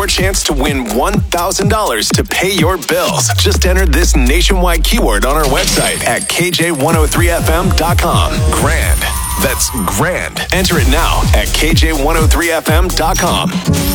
your chance to win $1,000 to pay your bills. Just enter this nationwide keyword on our website at KJ103FM.com. Grand. That's grand. Enter it now at KJ103FM.com.